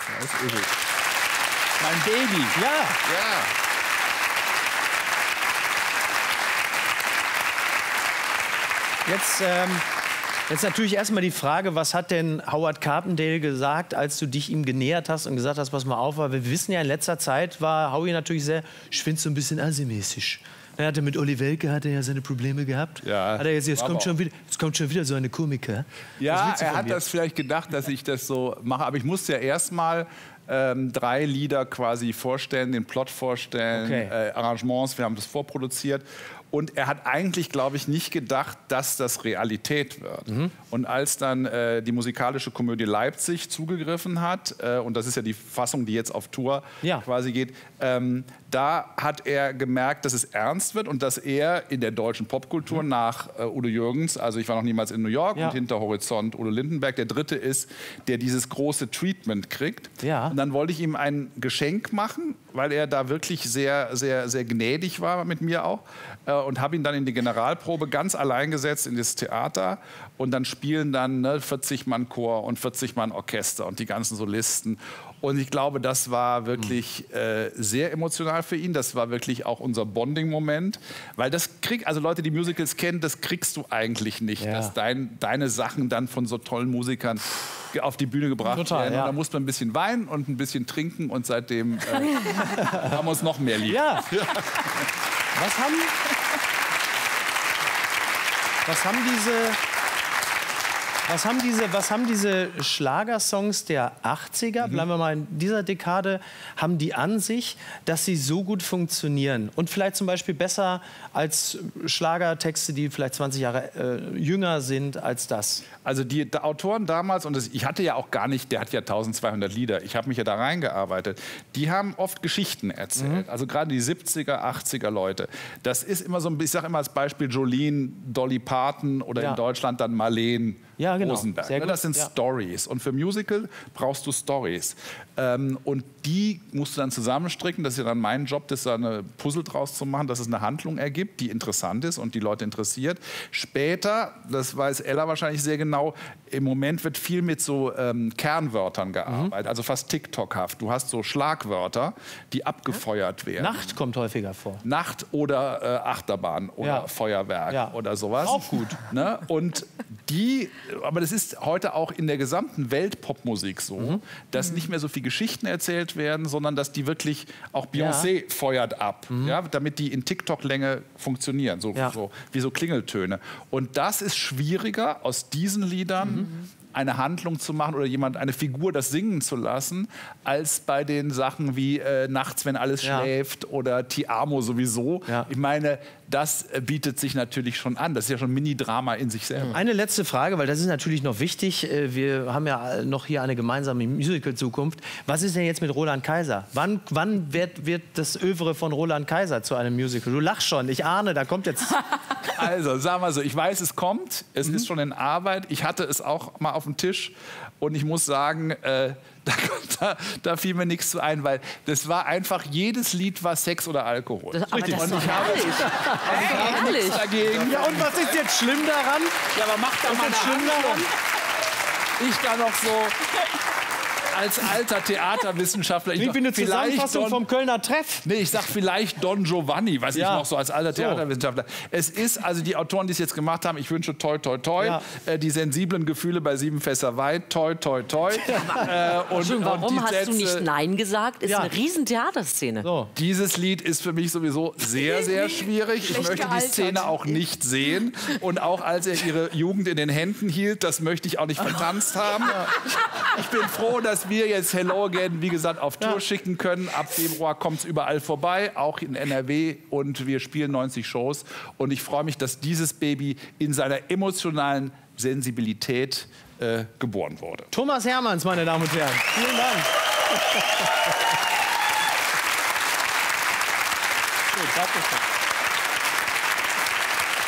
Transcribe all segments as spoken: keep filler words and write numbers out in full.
Das ist es. Mein Baby. Ja. Ja. Jetzt, ähm, jetzt natürlich erstmal die Frage, was hat denn Howard Carpendale gesagt, als du dich ihm genähert hast und gesagt hast, pass mal auf, weil wir wissen ja, in letzter Zeit war Howie natürlich sehr, ich finde so ein bisschen asimäßig. Er hatte mit Olli Welke hat er ja seine Probleme gehabt. Ja, hat er jetzt, jetzt, kommt schon wieder, jetzt kommt schon wieder so eine Komiker. Ja, er hat das vielleicht gedacht, dass ich das so mache. Aber ich musste ja erstmal ähm, drei Lieder quasi vorstellen, den Plot vorstellen, Okay. äh, Arrangements. Wir haben das vorproduziert. Und er hat eigentlich, glaube ich, nicht gedacht, dass das Realität wird. Mhm. Und als dann äh, die musikalische Komödie Leipzig zugegriffen hat, äh, und das ist ja die Fassung, die jetzt auf Tour Ja. quasi geht, ähm, da hat er gemerkt, dass es ernst wird und dass er in der deutschen Popkultur Mhm. nach äh, Udo Jürgens, also ich war noch niemals in New York, Ja. und hinter Horizont Udo Lindenberg, der dritte ist, der dieses große Treatment kriegt. Ja. Und dann wollte ich ihm ein Geschenk machen, weil er da wirklich sehr, sehr, sehr gnädig war mit mir auch. Äh, und habe ihn dann in die Generalprobe ganz allein gesetzt in das Theater. Und dann spielen dann ne, vierzig Mann Chor und vierzig Mann Orchester und die ganzen Solisten. Und ich glaube, das war wirklich äh, sehr emotional für ihn. Das war wirklich auch unser Bonding-Moment. Weil das kriegt, also Leute, die Musicals kennen, das kriegst du eigentlich nicht, Ja. dass dein, deine Sachen dann von so tollen Musikern auf die Bühne gebracht Total, werden. ja. Und da musste man ein bisschen weinen und ein bisschen trinken und seitdem äh, haben wir uns noch mehr lieb. Ja. Was haben, was haben diese, was haben diese, was haben diese Schlagersongs der achtziger, bleiben wir mal in dieser Dekade, haben die an sich, dass sie so gut funktionieren und vielleicht zum Beispiel besser als Schlagertexte, die vielleicht zwanzig Jahre äh, jünger sind als das? Also die da Autoren damals, und das, ich hatte ja auch gar nicht, der hat ja zwölfhundert Lieder, ich habe mich ja da reingearbeitet, die haben oft Geschichten erzählt. Mhm. Also gerade die siebziger, achtziger Leute. Das ist immer so ein bisschen, ich sage immer als Beispiel Jolene, Dolly Parton oder Ja. in Deutschland dann Marlene Ja, genau. Rosenberg. Sehr Ne, gut, das sind ja. Stories. Und für Musical brauchst du Stories. Ähm, und die musst du dann zusammenstricken. Das ist ja dann mein Job, das da eine Puzzle draus zu machen, dass es eine Handlung ergibt, die interessant ist und die Leute interessiert. Später, das weiß Ella wahrscheinlich sehr genau, im Moment wird viel mit so ähm, Kernwörtern gearbeitet, also fast TikTok-haft. Du hast so Schlagwörter, die abgefeuert werden. Nacht kommt häufiger vor. Nacht oder äh, Achterbahn oder Ja. Feuerwerk Ja. oder sowas. Auch gut. Ne? Und die, aber das ist heute auch in der gesamten Weltpopmusik so, Mhm. dass nicht mehr so viele Geschichten erzählt werden, sondern dass die wirklich, auch Beyoncé feuert ab, ja, damit die in TikTok-Länge funktionieren, so, Mhm. Ja. so, wie so Klingeltöne. Und das ist schwieriger, aus diesen Liedern Mhm. eine Handlung zu machen oder jemand, eine Figur das singen zu lassen, als bei den Sachen wie äh, Nachts, wenn alles Ja. schläft oder Ti amo sowieso. Ja. Ich meine, das äh, bietet sich natürlich schon an. Das ist ja schon ein Mini-Drama in sich selber. Eine letzte Frage, weil das ist natürlich noch wichtig. Äh, Wir haben ja noch hier eine gemeinsame Musical-Zukunft. Was ist denn jetzt mit Roland Kaiser? Wann, wann wird, wird das Övre von Roland Kaiser zu einem Musical? Du lachst schon, ich ahne, da kommt jetzt... Also, sagen wir so, ich weiß, es kommt, es Mhm. ist schon in Arbeit. Ich hatte es auch mal auf dem Tisch und ich muss sagen, äh, da, da, da fiel mir nichts zu ein, weil das war einfach, jedes Lied war Sex oder Alkohol. Das, aber das ist Und doch ich habe- herrlich. Ich habe nichts dagegen. Ja, und was ist jetzt schlimm daran? Ja, aber mach da mal eine schlimm daran? Handlung. Ich da noch so als alter Theaterwissenschaftler. Ich Ich bin eine vielleicht Zusammenfassung Don, vom Kölner Treff. Nee, ich sag vielleicht Don Giovanni, weiß Ja. ich noch so als alter So. Theaterwissenschaftler. Es ist, also die Autoren, die es jetzt gemacht haben, ich wünsche toi, toi, toi. Ja. Äh, die sensiblen Gefühle bei Sieben Fässer Wein, toi, toi, toi. äh, und, Schön, warum und die hast Sätze, du nicht Nein gesagt? Ist Ja. eine riesen Theaterszene. So. Dieses Lied ist für mich sowieso sehr, sehr schwierig. Ich Schlecht möchte gealtert. die Szene auch nicht sehen. Und auch als er ihre Jugend in den Händen hielt, das möchte ich auch nicht vertanzt haben. Ich bin froh, dass wir jetzt Hello Again, wie gesagt, auf Tour schicken können. Ab Februar kommt es überall vorbei, auch in N R W. Und wir spielen neunzig Shows. Und ich freue mich, dass dieses Baby in seiner emotionalen Sensibilität äh, geboren wurde. Thomas Hermanns, meine Damen und Herren. Vielen Dank. Gut, danke schön.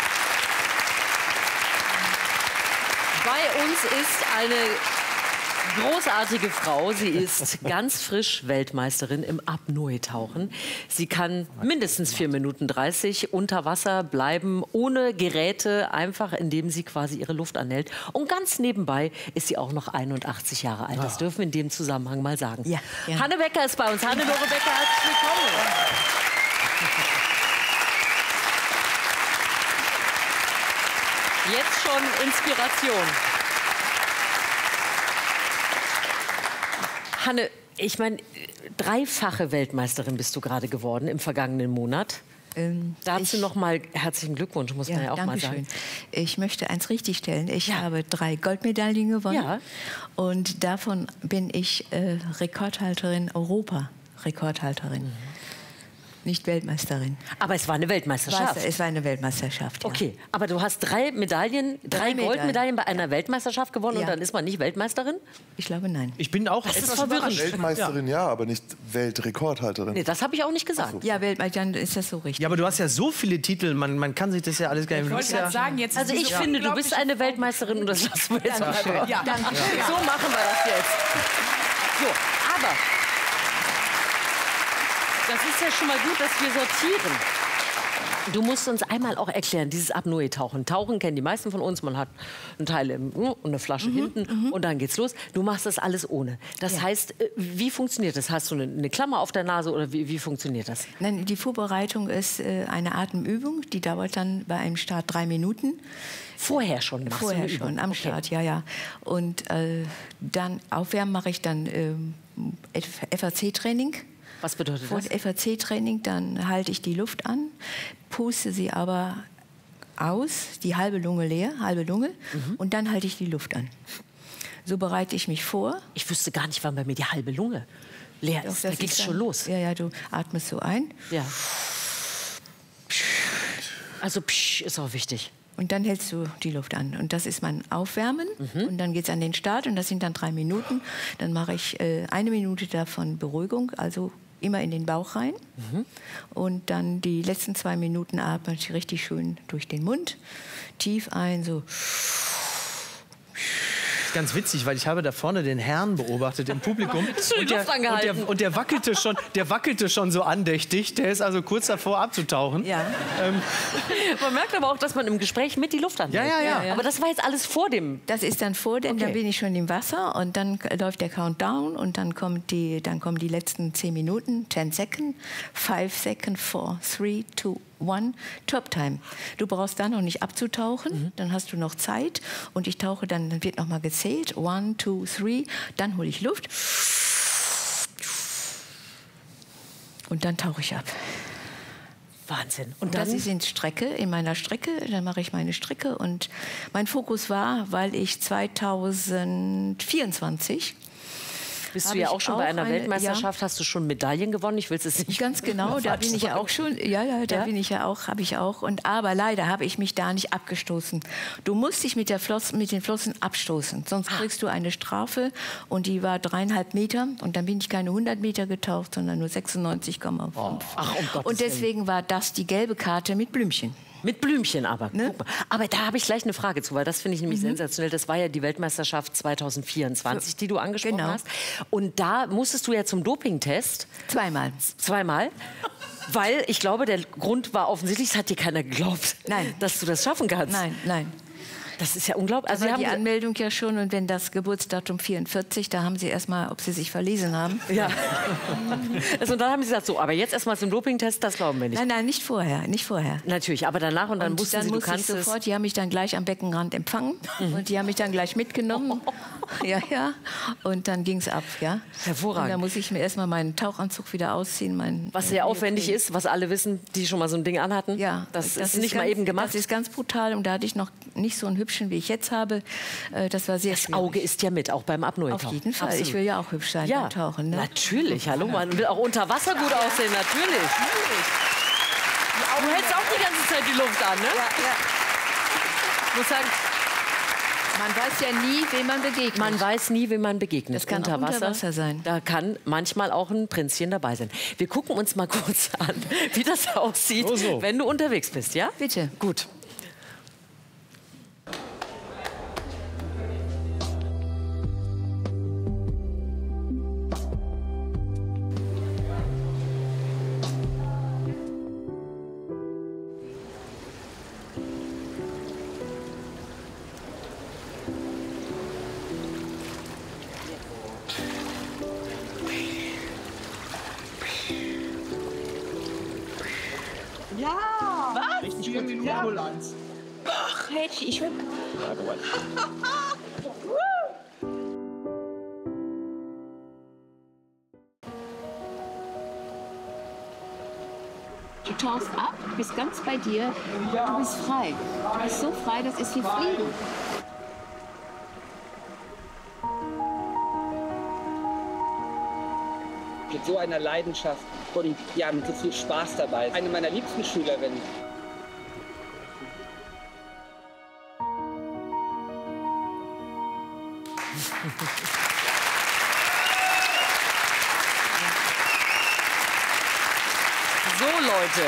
Bei uns ist eine Großartige Frau. Sie ist ganz frisch Weltmeisterin im Apnoe-Tauchen. Sie kann mindestens vier Minuten dreißig unter Wasser bleiben, ohne Geräte, einfach indem sie quasi ihre Luft anhält. Und ganz nebenbei ist sie auch noch einundachtzig Jahre alt. Das dürfen wir in dem Zusammenhang mal sagen. Ja, ja. Hanne Becker ist bei uns. Hannelore Becker, herzlich willkommen. Jetzt schon Inspiration. Hanne, ich meine, dreifache Weltmeisterin bist du gerade geworden im vergangenen Monat. Ähm, Dazu ich- noch mal herzlichen Glückwunsch, muss man ja auch mal danke sagen. schön. Ich möchte eins richtigstellen. Ich habe drei Goldmedaillen gewonnen. Ja. Und davon bin ich äh, Rekordhalterin, Europa-Rekordhalterin. Mhm. Nicht Weltmeisterin. Aber es war eine Weltmeisterschaft. Weiß, es war eine Weltmeisterschaft. Ja. Okay, aber du hast drei Medaillen, drei, Drei Medaillen. Goldmedaillen bei einer Weltmeisterschaft gewonnen und Ja. dann ist man nicht Weltmeisterin? Ich glaube, nein. Ich bin auch Das ist etwas verwirrend. überrascht. Weltmeisterin ja, aber nicht Weltrekordhalterin. Nee, das habe ich auch nicht gesagt. Ja, Weltmeisterin, dann ist das so richtig. Ja, aber du hast ja so viele Titel, man, man kann sich das ja alles gar nicht Ich wollte gerade sagen, jetzt Also ist ich diese finde, du bist unglaubliche eine Weltmeisterin und das lassen wir jetzt mal. Dankeschön. Ja. Dankeschön. So machen wir das jetzt. So, aber das ist ja schon mal gut, dass wir sortieren. Du musst uns einmal auch erklären, dieses Apnoe-Tauchen. Tauchen kennen die meisten von uns. Man hat einen Teil im, und eine Flasche hinten und dann geht's los. Du machst das alles ohne. Das Ja. heißt, äh, wie funktioniert das? Hast du eine, eine Klammer auf der Nase oder wie, wie funktioniert das? Nein, die Vorbereitung ist äh, eine Atemübung. Die dauert dann bei einem Start drei Minuten. Vorher schon machst du Vorher eine Übung. schon, am Okay. Start, ja, ja. Und äh, dann aufwärmen mache ich dann ähm, F A C-Training. Was bedeutet Vor das? F A C-Training, dann halte ich die Luft an, puste sie aber aus, die halbe Lunge leer, halbe Lunge, Mhm. und dann halte ich die Luft an. So bereite ich mich vor. Ich wüsste gar nicht, wann bei mir die halbe Lunge leer Doch, ist. Da das geht's ist schon dann- los. Ja, ja, du atmest so ein Ja. Also psch, ist auch wichtig. und dann hältst du die Luft an. Und das ist mein Aufwärmen. Mhm. Und dann geht es an den Start und das sind dann drei Minuten. Dann mache ich äh, eine Minute davon Beruhigung, also immer in den Bauch rein. Mhm. Und dann die letzten zwei Minuten atme ich richtig schön durch den Mund. Tief ein, so. Ganz witzig, weil ich habe da vorne den Herrn beobachtet im Publikum Schon die und, Luft der, und, angehalten. der, und der wackelte schon, der wackelte schon so andächtig. Der ist also kurz davor abzutauchen. Ja. Man merkt aber auch, dass man im Gespräch mit die Luft anhält. Ja, ja, ja. Ja, ja. Aber das war jetzt alles vor dem. Das ist dann vor dem, Okay. dann bin ich schon im Wasser und dann k- läuft der Countdown und dann, kommt die, dann kommen die letzten zehn Minuten, ten Sekunden, five Sekunden, four, three, two, one, Top Time. Du brauchst da noch nicht abzutauchen, dann hast du noch Zeit und ich tauche dann, dann wird noch mal gezählt, one, two, three, dann hole ich Luft und dann tauche ich ab. Wahnsinn. Und Und dann das ist in Strecke, in meiner Strecke, dann mache ich meine Strecke und mein Fokus war, weil ich zweitausendvierundzwanzig bist hab du ja ich auch schon bei auch einer eine- Weltmeisterschaft, hast du schon Medaillen gewonnen. Ich will es jetzt nicht. Ganz genau, da falsch bin ich ja sagen. auch schon. Ja, ja, da Ja? bin ich ja auch, habe ich auch. Und aber leider habe ich mich da nicht abgestoßen. Du musst dich mit der Flossen, mit den Flossen abstoßen, sonst kriegst du eine Strafe. Und die war dreieinhalb Meter. Und dann bin ich keine hundert Meter getaucht, sondern nur sechsundneunzig Komma fünf. Ach, um Gottes Und deswegen war das die gelbe Karte mit Blümchen. Mit Blümchen aber. Ne? Guck mal. Aber da habe ich gleich eine Frage zu, weil das finde ich nämlich sensationell. Das war ja die Weltmeisterschaft zweitausendvierundzwanzig, die du angesprochen Genau. hast. Und da musstest du ja zum Dopingtest Zweimal. zweimal. Weil ich glaube, der Grund war offensichtlich, es hat dir keiner geglaubt, Nein. dass du das schaffen kannst. Nein, nein. Das ist ja unglaublich. Also Also war Sie die haben Anmeldung ja schon und wenn das Geburtsdatum vierundvierzig, da haben sie erst mal, ob sie sich verlesen haben. ja. also, und dann haben sie gesagt, so, aber jetzt erstmal zum Dopingtest, das glauben wir nicht. Nein, nein, nicht vorher, nicht vorher. Natürlich, aber danach und dann Und wussten dann sie, du musste ich kannst es. sofort, die haben mich dann gleich am Beckenrand empfangen und die haben mich dann gleich mitgenommen. Ja, ja. Und dann ging es ab, ja. Hervorragend. Und dann muss ich mir erstmal meinen Tauchanzug wieder ausziehen. Mein, Was sehr aufwendig ist, was alle wissen, die schon mal so ein Ding anhatten. Ja, das, ist nicht ganz, mal eben gemacht. Das ist ganz brutal und da hatte ich noch nicht so einen hübschen, wie ich jetzt habe. Äh, Das war sehr Das schwierig. Auge ist ja mit, auch beim Apnoe-Tauchen. Auf jeden Fall. Absolut. Ich will ja auch hübsch sein Ja, beim Tauchen. Ne? natürlich. Hallo, man will auch unter Wasser gut aussehen, natürlich. Du hältst auch die ganze Zeit die Luft an, ne? Ja, ja. Ich muss sagen, Man weiß ja nie, wem man begegnet. man weiß nie, wem man begegnet. Das kann auch unter Wasser sein. Da kann manchmal auch ein Prinzchen dabei sein. Wir gucken uns mal kurz an, wie das aussieht, So, so. wenn du unterwegs bist, ja? Bitte. Gut. vier Minuten null eins. Ach, Hätchen, ich will... Du tauchst ab, bist ganz bei dir, du bist frei. Du bist so frei, das ist wie Fliegen. Mit so einer Leidenschaft und ja, mit so viel Spaß dabei. Eine meiner liebsten Schülerinnen. So, Leute.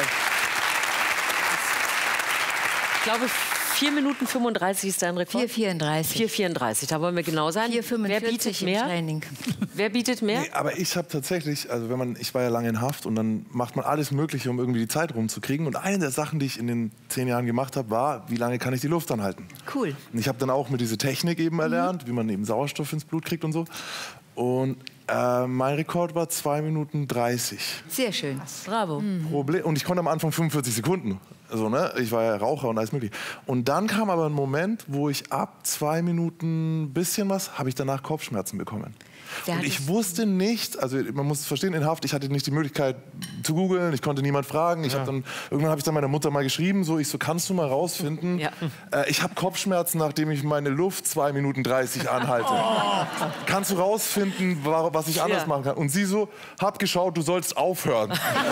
Ich glaube, vier Minuten fünfunddreißig ist dein Rekord. vier vierunddreißig. vier vierunddreißig, da wollen wir genau sein. vier Wer bietet fünfundvierzig im mehr? Training. Wer bietet mehr? Nee, aber ich habe tatsächlich, also wenn man, ich war ja lange in Haft und dann macht man alles Mögliche, um irgendwie die Zeit rumzukriegen. Und eine der Sachen, die ich in den zehn Jahren gemacht habe, war, wie lange kann ich die Luft anhalten? Cool. Und ich habe dann auch mit dieser Technik eben erlernt, wie man eben Sauerstoff ins Blut kriegt und so. Und äh, mein Rekord war zwei Minuten dreißig. Sehr schön. Bravo. Problem. Und ich konnte am Anfang fünfundvierzig Sekunden. Also, ne? Ich war ja Raucher und alles mögliche. Und dann kam aber ein Moment, wo ich ab zwei Minuten ein bisschen was, habe ich danach Kopfschmerzen bekommen. Der Und hat ich es- wusste nicht, also man muss verstehen, in Haft, ich hatte nicht die Möglichkeit zu googeln, ich konnte niemand fragen. Ich hab dann, irgendwann habe ich dann meiner Mutter mal geschrieben, so, ich so, kannst du mal rausfinden? Ja. Äh, ich habe Kopfschmerzen, nachdem ich meine Luft zwei Minuten dreißig anhalte. Kannst du rausfinden, wa- was ich anders Ja. machen kann? Und sie so, hab geschaut, du sollst aufhören.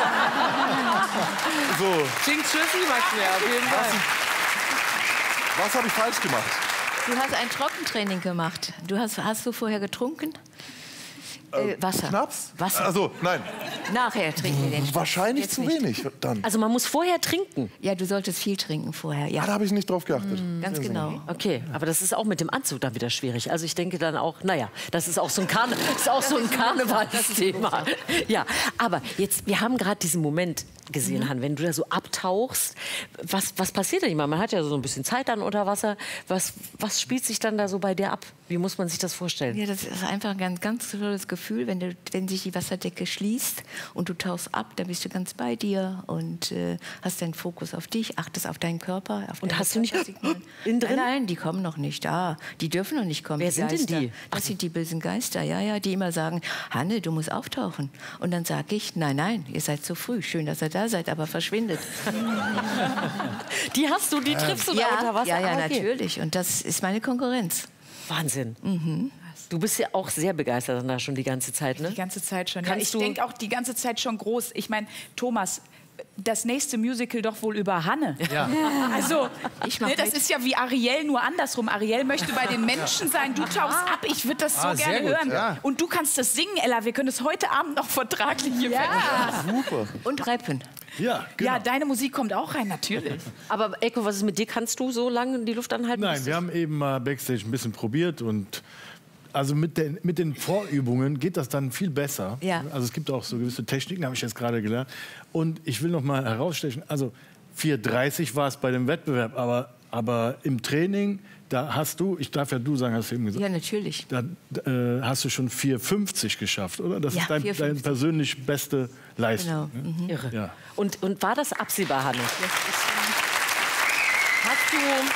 so, Klingt schlüssig, Max, auf jeden Fall. was habe ich falsch gemacht? Du hast ein Trockentraining gemacht. Du hast, hast du vorher getrunken? Äh, Wasser. Schnaps? Wasser. Also, nein, Nachher trinken wir den Schnaps. wahrscheinlich Jetzt zu nicht. wenig dann. Also man muss vorher trinken. Ja, du solltest viel trinken vorher. Ah, da Ja, habe ich nicht drauf geachtet. ganz genau. Okay, aber das ist auch mit dem Anzug dann wieder schwierig. Also ich denke dann auch, naja, das ist auch so ein, Karne ist auch so ein Karnevalsthema. Ja, aber jetzt, wir haben gerade diesen Moment gesehen, Han, wenn du da so abtauchst, was, was passiert da immer? Man hat ja so ein bisschen Zeit dann unter Wasser. Was, was spielt sich dann da so bei dir ab? Wie muss man sich das vorstellen? Ja, das ist einfach ein ganz, ganz tolles Gefühl, wenn, du, wenn sich die Wasserdecke schließt und du tauchst ab, dann bist du ganz bei dir und äh, hast deinen Fokus auf dich, achtest auf deinen Körper. Auf Und deine hast du nicht Körpersignale. innen drin? Nein, nein, die kommen noch nicht. Ah, die dürfen noch nicht kommen. Wer die sind denn Geister. die? Das sind die bösen Geister, ja, ja, die immer sagen, Hanne, du musst auftauchen. Und dann sage ich, nein, nein, ihr seid zu früh. Schön, dass ihr da seid, aber verschwindet. Die hast du, die triffst du da ja, unter Wasser? ja, ja, Ah, okay. natürlich. Und das ist meine Konkurrenz. Wahnsinn. Du bist ja auch sehr begeistert da schon die ganze Zeit, ne? Die ganze Zeit schon. Ja, Kannst ich du- denke auch die ganze Zeit schon groß. Ich meine, Thomas, das nächste Musical doch wohl über Hanne. Ja. Also, Ich mach ne, das mit. ist ja wie Ariel, nur andersrum. Ariel möchte bei den Menschen sein, du tauchst ab. Ich würde das so Ah, sehr gerne gut, hören. ja. Und du kannst das singen, Ella. Wir können es heute Abend noch vertraglich hier ja. Super. Und rappen. Ja, genau. ja, deine Musik kommt auch rein, natürlich. Aber Eko, was ist mit dir? Kannst du so lange die Luft anhalten? Nein, wir haben eben mal Backstage ein bisschen probiert und also mit den, mit den Vorübungen geht das dann viel besser. Ja. Also es gibt auch so gewisse Techniken, habe ich jetzt gerade gelernt. Und ich will noch mal herausstechen, also vier dreißig war es bei dem Wettbewerb, aber, aber im Training, da hast du, ich darf ja du sagen, hast du eben gesagt, Ja, natürlich. da äh, hast du schon vier fünfzig geschafft, oder? Das Ja, ist dein, vier deine fünfzig. persönlich beste Leistung. Genau. Ne? Mhm. Irre. Ja. Und, und war das absehbar, Hanne? Hast du,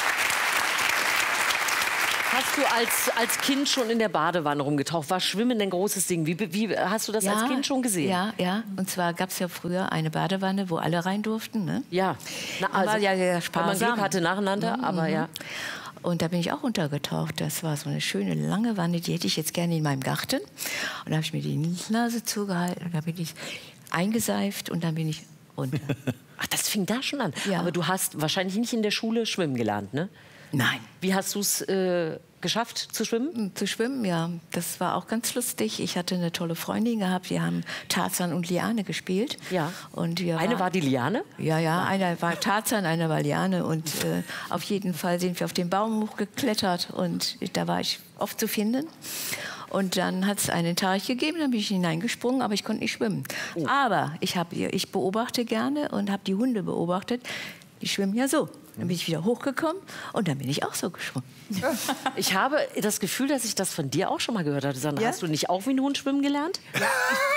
hast du als, als Kind schon in der Badewanne rumgetaucht? War Schwimmen ein großes Ding? Wie, wie hast du das als Kind schon gesehen? Ja, ja. Und zwar gab es ja früher eine Badewanne, wo alle rein durften. Ne? Ja. Na, Also, war ja sehr wenn man sparsam. Glück hatte nacheinander, aber ja. Und da bin ich auch untergetaucht. Das war so eine schöne lange Wanne, die hätte ich jetzt gerne in meinem Garten. Und da habe ich mir die Nase zugehalten und da bin ich eingeseift und dann bin ich runter. Ach, das fing da schon an. Ja. Aber du hast wahrscheinlich nicht in der Schule schwimmen gelernt, ne? Nein. Wie hast du es äh, geschafft zu schwimmen? Zu schwimmen, ja. Das war auch ganz lustig. Ich hatte eine tolle Freundin gehabt. Wir haben Tarzan und Liane gespielt. Ja. Und wir Eine waren- war die Liane? Ja, ja, einer war Tarzan, einer war Liane. Und äh, auf jeden Fall sind wir auf den Baum hochgeklettert und da war ich oft zu finden. Und dann hat es einen Teich gegeben, dann bin ich hineingesprungen, aber ich konnte nicht schwimmen. Aber ich, hab, ich beobachte gerne und habe die Hunde beobachtet. Die schwimmen ja so. Dann bin ich wieder hochgekommen und dann bin ich auch so geschwommen. Ich habe das Gefühl, dass ich das von dir auch schon mal gehört hatte. Sandra, Ja? hast du nicht auch wie ein Hund schwimmen gelernt?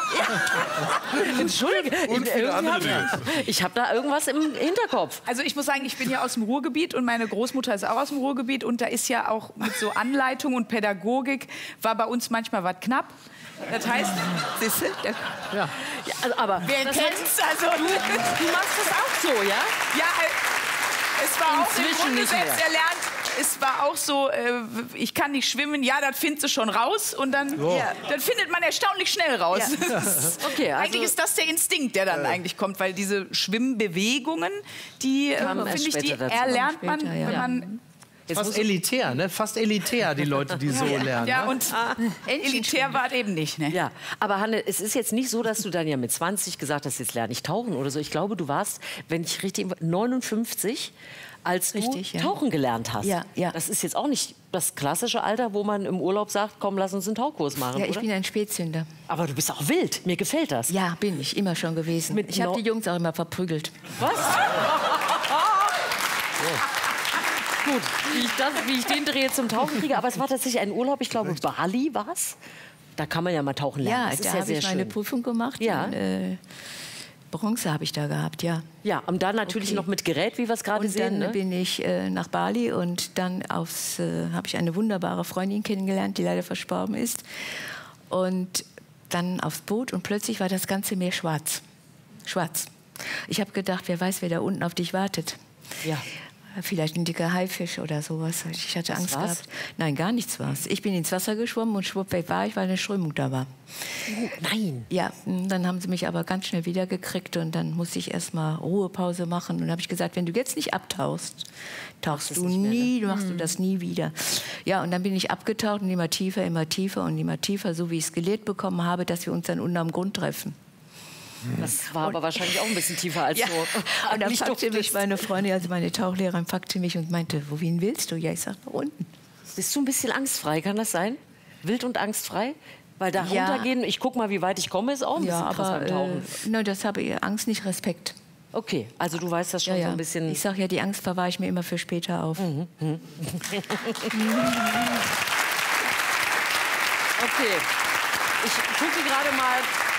Entschuldige, Und viele andere Dinge. ich habe da irgendwas im Hinterkopf. Also ich muss sagen, ich bin ja aus dem Ruhrgebiet und meine Großmutter ist auch aus dem Ruhrgebiet und da ist ja auch mit so Anleitung und Pädagogik war bei uns manchmal was knapp. Das heißt, siehst du, der, Ja, also, aber wer das kennt's? heißt, Also, du, du machst das auch so, ja? ja, es war auch im Inzwischen nicht Grundgesetz mehr. erlernt. Es war auch so, äh, ich kann nicht schwimmen, ja, das findest du schon raus und dann, ja, dann findet man erstaunlich schnell raus. Ja. Okay, also eigentlich ist das der Instinkt, der dann äh. eigentlich kommt, weil diese Schwimmbewegungen, die, äh, Kamen erst finde ich, die später dazu. erlernt man, Später, ja. wenn man... Jetzt Fast muss- elitär, ne? Fast elitär, die Leute, die so lernen. Ja, ne? und elitär war es eben nicht. Ne? Ja, aber Hanne, es ist jetzt nicht so, dass du dann ja mit zwanzig gesagt hast, jetzt lerne ich tauchen oder so. Ich glaube, du warst, wenn ich richtig neunundfünfzig, als du Richtig, ja. tauchen gelernt hast. Ja, ja. Das ist jetzt auch nicht das klassische Alter, wo man im Urlaub sagt, komm, lass uns einen Tauchkurs machen, Ja, ich oder? bin ein Spätzünder. Aber du bist auch wild. Mir gefällt das. Ja, bin ich immer schon gewesen. Mit ich habe Nor- die Jungs auch immer verprügelt. Was? Gut, wie ich, das, wie ich den Dreh zum Tauchen kriege. Aber es war tatsächlich ein Urlaub, ich glaube, Bali war es. Da kann man ja mal tauchen lernen. Ja, das ist da ja habe sehr ich meine schön. Prüfung gemacht. Ja. Und, äh, Bronze habe ich da gehabt, ja. Ja, und dann natürlich Okay. noch mit Gerät, wie wir es gerade Und sehen. dann Ne? bin ich äh, nach Bali und dann aufs, äh, habe ich eine wunderbare Freundin kennengelernt, die leider verstorben ist. Und dann aufs Boot und plötzlich war das ganze Meer schwarz. Schwarz. Ich habe gedacht, wer weiß, wer da unten auf dich wartet. Ja. Vielleicht ein dicker Haifisch oder sowas. Ich hatte Was Angst war's? gehabt. Nein, gar nichts war's. Ich bin ins Wasser geschwommen und schwuppweg war ich, weil eine Strömung da war. Oh, nein. Ja, dann haben sie mich aber ganz schnell wieder gekriegt und dann musste ich erst mal Ruhepause machen. Und dann habe ich gesagt, wenn du jetzt nicht abtauchst, tauchst es du nicht mehr, ne? nie, du machst du das nie wieder. Ja, und dann bin ich abgetaucht und immer tiefer, immer tiefer und immer tiefer, so wie ich es gelehrt bekommen habe, dass wir uns dann unten am Grund treffen. Das war aber wahrscheinlich auch ein bisschen tiefer als Ja. du. Und dann nicht packte mich durftest. meine Freundin, also meine Tauchlehrerin, packte mich und meinte, wohin willst du? Ja, ich sag, nach unten. Bist du ein bisschen angstfrei, kann das sein? Wild und angstfrei? Weil da Ja. runtergehen, ich guck mal, wie weit ich komme, ist auch ein bisschen Ja, krass aber beim Tauchen. äh, nein, das habe ich Angst, nicht Respekt. Okay, also du weißt das schon Ja, so ja. ein bisschen. Ich sage ja, die Angst verwahre ich mir immer für später auf. Okay. Ich gucke gerade mal.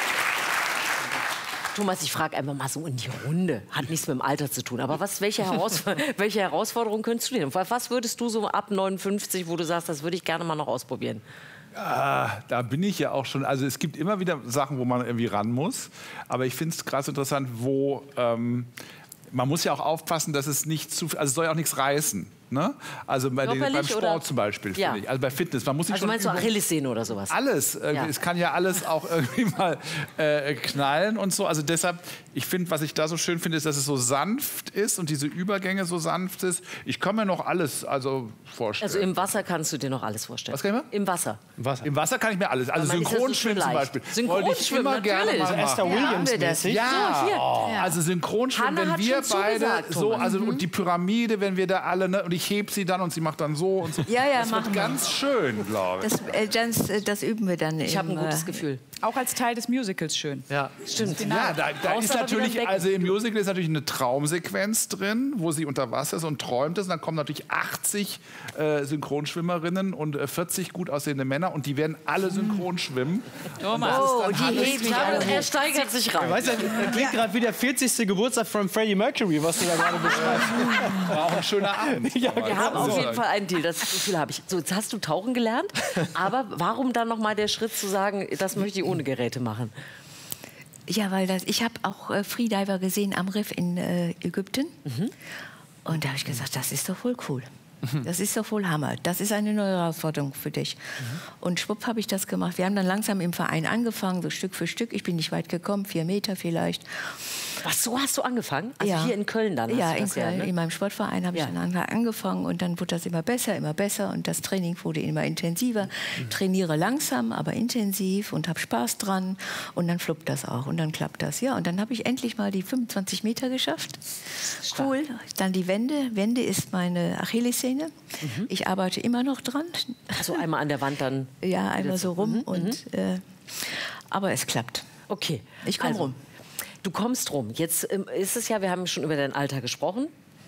Thomas, ich frage einfach mal so in die Runde. Hat nichts mit dem Alter zu tun. Aber was, welche, Heraus welche Herausforderungen könntest du denn? Was würdest du so ab neunundfünfzig, wo du sagst, das würde ich gerne mal noch ausprobieren? Ah, da bin ich ja auch schon. Also es gibt immer wieder Sachen, wo man irgendwie ran muss. Aber ich finde es krass interessant, wo ähm, man muss ja auch aufpassen, dass es nicht zu, also es soll ja auch nichts reißen. Ne? Also bei den, beim Körperlich Sport oder? zum Beispiel, Ja. finde ich. Also bei Fitness. Man muss sich Also schon meinst du Übung- Achillessehne oder sowas? Alles. Irgendwie. Ja. Es kann ja alles auch irgendwie mal äh, knallen und so. Also deshalb, ich finde, was ich da so schön finde, ist, dass es so sanft ist und diese Übergänge so sanft ist. Ich kann mir noch alles also vorstellen. Also im Wasser kannst du dir noch alles vorstellen. Was kann ich mir? Im Wasser. Im Wasser kann ich mir alles. Also Aber man ist ja so Synchronschwimmen schön zum leicht. Beispiel. Synchronschwimmen, Wollte ich immer gerne natürlich. mal So machen. Esther Williams-mäßig. Ja, So, hier. oh, also Synchronschwimmen, Hanna wenn hat wir schon beide zugesagt, so, Thomas. also und die Pyramide, wenn wir da alle, ne, und ich heb sie dann und sie macht dann so und so. Ja, ja, das machen wird wir. ganz schön, glaube ich. Das, äh, das, äh, das üben wir dann. Ich habe ein im, gutes äh, Gefühl. Auch als Teil des Musicals schön. Ja. Stimmt. Ja, da, da Brauchst ist aber wieder ein natürlich, Becken. also im Musical ist natürlich eine Traumsequenz drin, wo sie unter Wasser ist und träumt es. Und dann kommen natürlich achtzig äh, Synchronschwimmerinnen und äh, vierzig gut aussehende Männer und die werden alle synchron schwimmen. Thomas. Oh, die heben sich alle Er hoch. steigert sich rein. Weißt du, das klingt gerade wie der vierzigste Geburtstag von Freddie Mercury, was du da gerade beschreibst. War auch ein schöner Abend. Wir haben auf So. jeden Fall einen Deal. Das Gefühl habe ich. So, jetzt hast du tauchen gelernt, aber warum dann noch mal der Schritt zu sagen, das möchte ich ohne Geräte machen? Ja, weil das, ich habe auch äh, Freediver gesehen am Riff in äh, Ägypten. Und da habe ich gesagt, das ist doch wohl cool. Das ist doch wohl Hammer. Das ist eine neue Herausforderung für dich. Und schwupp habe ich das gemacht. Wir haben dann langsam im Verein angefangen, so Stück für Stück. Ich bin nicht weit gekommen, vier Meter vielleicht. Was, so hast du angefangen? Also Ja. hier in Köln dann? Ja, hast du in, das ja, Köln, ne? in meinem Sportverein habe Ja. ich dann an- angefangen und dann wurde das immer besser, immer besser und das Training wurde immer intensiver. Trainiere langsam, aber intensiv und habe Spaß dran und dann fluppt das auch und dann klappt das. Ja, und dann habe ich endlich mal die fünfundzwanzig Meter geschafft. Cool. Dann die Wende. Wende ist meine Achillessehne. Ich arbeite immer noch dran. Also einmal an der Wand dann. Ja, einmal wieder so zu- rum Mhm, und äh, aber es klappt. Okay. Ich komm rum. Du kommst rum. Jetzt ähm, ist es ja, wir haben schon über dein Alter gesprochen.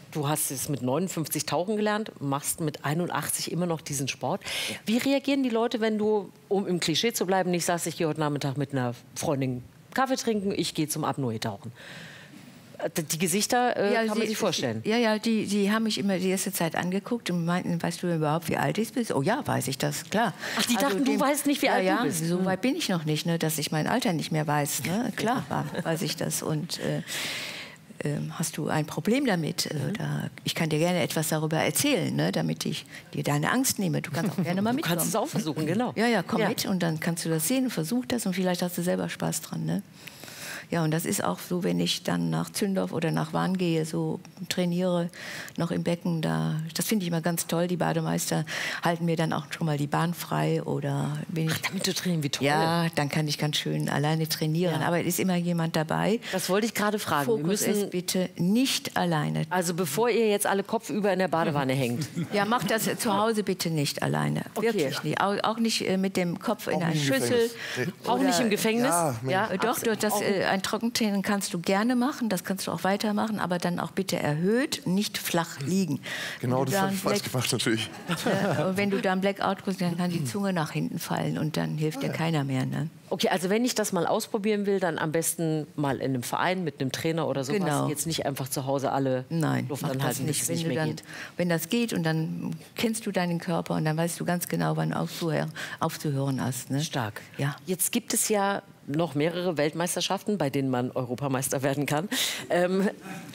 Du hast es mit neunundfünfzig tauchen gelernt, machst mit einundachtzig immer noch diesen Sport. Wie reagieren die Leute, wenn du, um im Klischee zu bleiben, nicht sagst, ich gehe heute Nachmittag mit einer Freundin Kaffee trinken, ich gehe zum Apnoe-Tauchen? Die Gesichter äh, ja, kann man sie, sich vorstellen. Ja, ja, die, die haben mich immer die erste Zeit angeguckt und meinten, weißt du überhaupt, wie alt ich bin? Oh ja, weiß ich das, klar. Ach, die dachten, dem, du weißt nicht, wie ja, alt ja, du bist. So weit bin ich noch nicht, ne, dass ich mein Alter nicht mehr weiß. Ne? Klar, weiß ich das. Und äh, äh, hast du ein Problem damit? Äh, da, ich kann dir gerne etwas darüber erzählen, ne, damit ich dir deine Angst nehme. Du kannst auch gerne mal mitkommen. Du kannst es auch versuchen, genau. Ja, ja, komm ja. mit und dann kannst du das sehen, versuch das und vielleicht hast du selber Spaß dran. Ne? Ja, und das ist auch so, wenn ich dann nach Zündorf oder nach Wahn gehe, so trainiere, noch im Becken, da, das finde ich immer ganz toll. Die Bademeister halten mir dann auch schon mal die Bahn frei. Oder wenn ich, Ach, damit du trainieren, wie toll. Ja, dann kann ich ganz schön alleine trainieren. Ja. Aber es ist immer jemand dabei. Das wollte ich gerade fragen. Fokus Wir müssen ist bitte nicht alleine. Also bevor ihr jetzt alle kopfüber in der Badewanne hängt. Ja, macht das zu Hause bitte nicht alleine. Okay. Wirklich nicht. Auch, auch nicht äh, mit dem Kopf in Auch einer nicht im Schüssel. Gefängnis. Auch Oder- nicht im Gefängnis? Ja, ja Äh, Doch, absolut. das, Auch- äh, ein Trockentraining kannst du gerne machen, das kannst du auch weitermachen, aber dann auch bitte erhöht, nicht flach liegen. Genau, Wenn du das da habe ein ich falsch Black- gemacht natürlich. äh, und wenn du da ein Blackout kriegst, dann kann die Zunge nach hinten fallen und dann hilft dir keiner mehr. Ne? Okay, also wenn ich das mal ausprobieren will, dann am besten mal in einem Verein mit einem Trainer oder sowas. Genau. Jetzt nicht einfach zu Hause alle Nein, Luft mach das anhalten, bis nicht. es Wenn, nicht du mehr dann, geht. wenn das geht und dann kennst du deinen Körper und dann weißt du ganz genau, wann aufzuhören, aufzuhören hast. Ne? Stark. Ja. Jetzt gibt es ja noch mehrere Weltmeisterschaften, bei denen man Europameister werden kann. Ähm,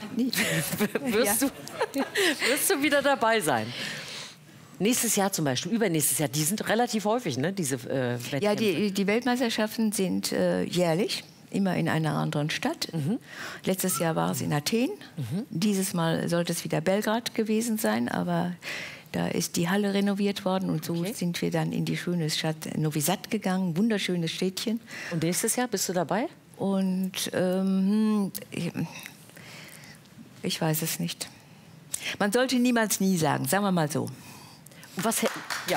wirst, Ja. du, wirst du wieder dabei sein? Nächstes Jahr zum Beispiel, übernächstes Jahr, die sind relativ häufig, ne, diese äh, Wettkämpfe. Ja, die, die Weltmeisterschaften sind äh, jährlich, immer in einer anderen Stadt. Mhm. Letztes Jahr war es in Athen. Mhm. Dieses Mal sollte es wieder Belgrad gewesen sein, aber da ist die Halle renoviert worden und so Okay. sind wir dann in die schöne Stadt Novi Sad gegangen, wunderschönes Städtchen. Und nächstes Jahr bist du dabei? Und ähm, ich, ich weiß es nicht. Man sollte niemals nie sagen, sagen wir mal so. Und was hä- ja.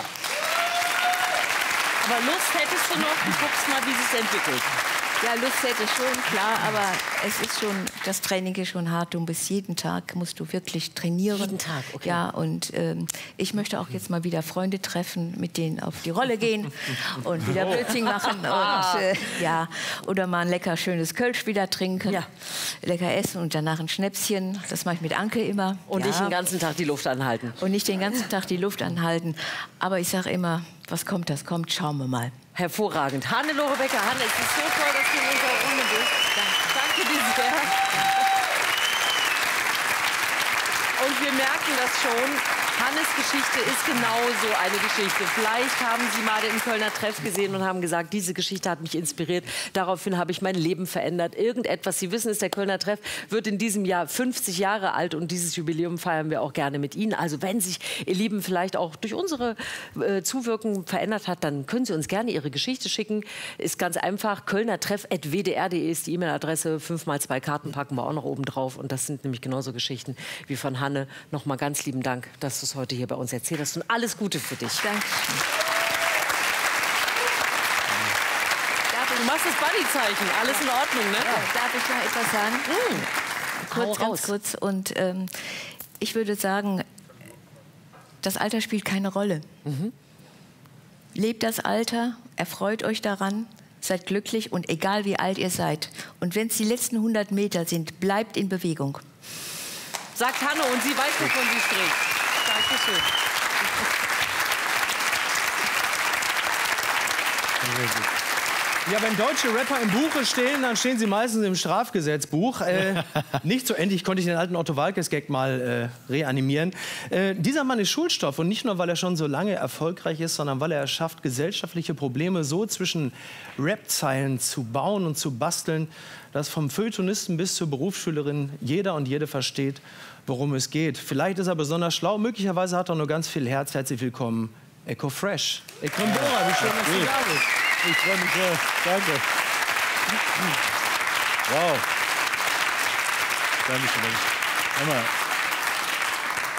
Aber Lust hättest du noch, du guckst mal, wie es sich entwickelt. Ja, Lust hätte ich schon, klar, aber es ist schon, das Training ist schon hart. Du bist jeden Tag, musst du wirklich trainieren. Jeden Tag, okay. Ja, und ähm, ich möchte auch jetzt mal wieder Freunde treffen, mit denen auf die Rolle gehen und wieder Blödsinn machen. Und, äh, ja, oder mal ein lecker, schönes Kölsch wieder trinken. Ja. Lecker essen und danach ein Schnäpschen. Das mache ich mit Anke immer. Und ja. nicht den ganzen Tag die Luft anhalten. Und nicht den ganzen Tag die Luft anhalten. Aber ich sage immer, was kommt, das kommt, schauen wir mal. Hervorragend. Hannelore Becker. Hanne, es ist so toll, dass du in unserer Runde bist. Danke dir sehr. Und wir merken das schon. Hannes Geschichte ist genau so eine Geschichte. Vielleicht haben Sie mal den Kölner Treff gesehen und haben gesagt, diese Geschichte hat mich inspiriert. Daraufhin habe ich mein Leben verändert. Irgendetwas, Sie wissen es, der Kölner Treff wird in diesem Jahr fünfzig Jahre alt und dieses Jubiläum feiern wir auch gerne mit Ihnen. Also wenn sich Ihr Lieben vielleicht auch durch unsere äh, Zuwirkung verändert hat, dann können Sie uns gerne Ihre Geschichte schicken. Ist ganz einfach, kölnertreff at w d r punkt d e ist die E-Mail-Adresse. Fünf mal zwei Karten packen wir auch noch oben drauf. Und das sind nämlich genauso Geschichten wie von Hanne. Nochmal ganz lieben Dank, dass du es heute hier bei uns erzählt hast. Und alles Gute für dich. Danke. Du machst das Buddy-Zeichen. Alles in Ordnung, ne? Ja, darf ich noch etwas sagen? Hau Kurz, raus. ganz kurz. Und ähm, ich würde sagen, das Alter spielt keine Rolle. Mhm. Lebt das Alter, erfreut euch daran, seid glücklich und egal wie alt ihr seid. Und wenn es die letzten hundert Meter sind, bleibt in Bewegung. Sagt Hanne und sie weiß, wovon sie spricht. Dankeschön. Ja, wenn deutsche Rapper im Buche stehen, dann stehen sie meistens im Strafgesetzbuch. Äh, nicht so endlich konnte ich den alten Otto Waalkes-Gag mal äh, reanimieren. Äh, dieser Mann ist Schulstoff und nicht nur, weil er schon so lange erfolgreich ist, sondern weil er es schafft, gesellschaftliche Probleme so zwischen Rap-Zeilen zu bauen und zu basteln, dass vom Feuilletonisten bis zur Berufsschülerin jeder und jede versteht, worum es geht. Vielleicht ist er besonders schlau, möglicherweise hat er nur ganz viel Herz. Herzlich willkommen, Echo Fresh. Echo Bora, wie schön, dass du da bist. Ich freue mich sehr. Danke. Wow. Dankeschön. Emma,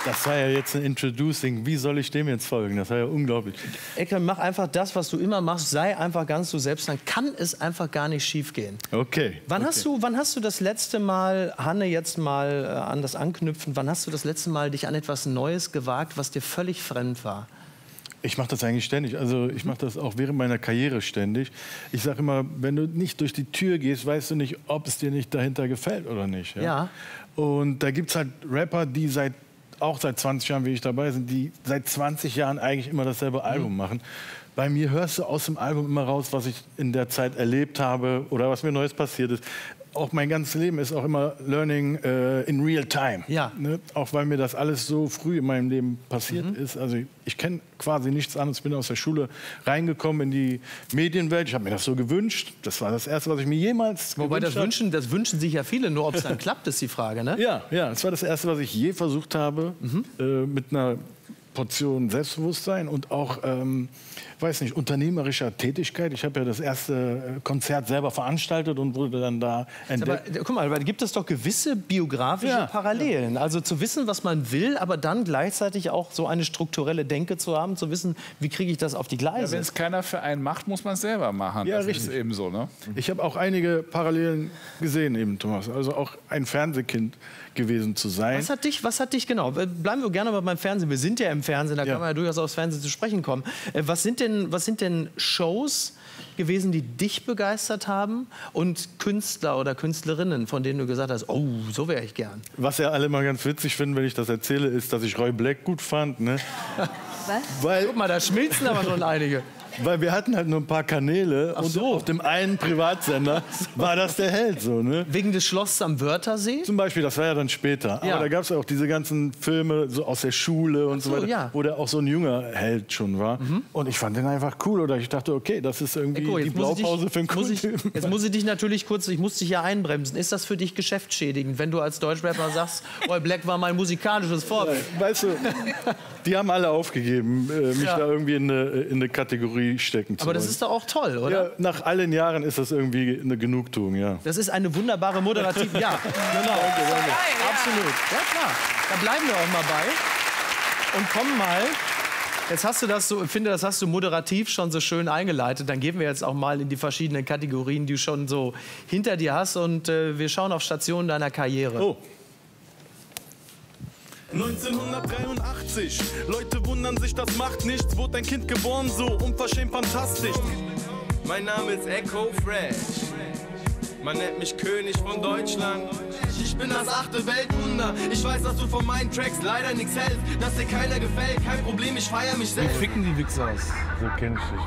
Das war ja jetzt ein Introducing. Wie soll ich dem jetzt folgen? Das war ja unglaublich. Ekrem, mach einfach das, was du immer machst. Sei einfach ganz du selbst. Dann kann es einfach gar nicht schief gehen. Okay. Wann, okay. Hast du, wann hast du das letzte Mal, Hanne, jetzt mal äh, an das anknüpfen, wann hast du das letzte Mal dich an etwas Neues gewagt, was dir völlig fremd war? Ich mache das eigentlich ständig. Also ich mache das auch während meiner Karriere ständig. Ich sage immer, wenn du nicht durch die Tür gehst, weißt du nicht, ob es dir nicht dahinter gefällt oder nicht. Ja. Ja. Und da gibt es halt Rapper, die seit auch seit zwanzig Jahren, wie ich dabei sind, die seit zwanzig Jahren eigentlich immer dasselbe Album Mhm. machen. Bei mir hörst du aus dem Album immer raus, was ich in der Zeit erlebt habe oder was mir Neues passiert ist. Auch mein ganzes Leben ist auch immer Learning äh, in real time. Ja. Ne? Auch weil mir das alles so früh in meinem Leben passiert Mhm. ist. Also ich, ich kenne quasi nichts anderes. Ich bin aus der Schule reingekommen in die Medienwelt. Ich habe mir das so gewünscht. Das war das Erste, was ich mir jemals Wobei das gewünscht habe. wünschen, das wünschen sich ja viele, nur ob es dann klappt, ist die Frage, ne? Ja, ja, das war das Erste, was ich je versucht habe, Mhm. äh, mit einer Portion Selbstbewusstsein und auch, ähm, weiß nicht, unternehmerischer Tätigkeit. Ich habe ja das erste äh, Konzert selber veranstaltet und wurde dann da entdeckt. Aber guck mal, da gibt es doch gewisse biografische Ja. Parallelen. Also zu wissen, was man will, aber dann gleichzeitig auch so eine strukturelle Denke zu haben, zu wissen, wie kriege ich das auf die Ja, Gleise. wenn es keiner für einen macht, muss man es selber machen. Ja, das richtig. ist eben so, ne? Ich habe auch einige Parallelen gesehen, eben, Thomas. Also auch ein Fernsehkind gewesen zu sein. Was hat dich, was hat dich genau? Bleiben wir gerne mal beim Fernsehen. Wir sind ja im Fernsehen, da Ja. kann man ja durchaus aufs Fernsehen zu sprechen kommen. Äh, Was sind denn, was sind denn Shows gewesen, die dich begeistert haben und Künstler oder Künstlerinnen, von denen du gesagt hast, oh, so wäre ich gern? Was ja alle mal ganz witzig finden, wenn ich das erzähle, ist, dass ich Roy Black gut fand. Ne? Was? Weil, Guck mal, da schmilzen aber schon einige. weil wir hatten halt nur ein paar Kanäle Ach und so. auf dem einen Privatsender war das der Held. So, ne? Wegen des Schlosses am Wörthersee? Zum Beispiel, das war ja dann später. Ja. Aber da gab es ja auch diese ganzen Filme so aus der Schule und Ach so, so weiter, ja. wo der auch so ein junger Held schon war. Und ich fand den einfach cool. Oder ich dachte, okay, das ist irgendwie Eko, die jetzt muss ich dich- Blaupause für einen muss ich, Kultfilm. Jetzt muss ich dich natürlich kurz, ich muss dich ja einbremsen. Ist das für dich geschäftsschädigend, wenn du als Deutschrapper sagst, Roy Black war mein musikalisches Vorbild? Weißt du, die haben alle aufgegeben, äh, mich Ja. da irgendwie in eine, in eine Kategorie stecken zu Aber das wollen. ist doch auch toll, oder? Ja, nach allen Jahren ist das irgendwie eine Genugtuung, ja. Das ist eine wunderbare moderative. Ja, genau. Absolut. Ja, klar. Da bleiben wir auch mal bei. Und kommen mal. Jetzt hast du das so, ich finde, das hast du moderativ schon so schön eingeleitet. Dann gehen wir jetzt auch mal in die verschiedenen Kategorien, die du schon so hinter dir hast. Und äh, wir schauen auf Stationen deiner Karriere. Oh. neunzehnhundertdreiundachtzig, Leute wundern sich, das macht nichts, wurde ein Kind geboren, so unverschämt fantastisch. Mein Name ist Echo Fresh, man nennt mich König von Deutschland. Ich bin das achte Weltwunder, ich weiß, dass du von meinen Tracks leider nichts hältst, dass dir keiner gefällt, kein Problem, ich feier mich selbst. Ficken die Wichser aus. So kenn ich dich.